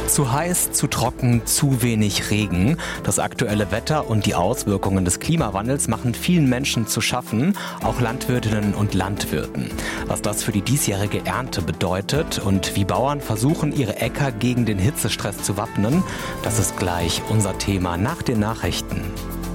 Zu heiß, zu trocken, zu wenig Regen. Das aktuelle Wetter und die Auswirkungen des Klimawandels machen vielen Menschen zu schaffen, auch Landwirtinnen und Landwirten. Was das für die diesjährige Ernte bedeutet und wie Bauern versuchen, ihre Äcker gegen den Hitzestress zu wappnen, das ist gleich unser Thema nach den Nachrichten.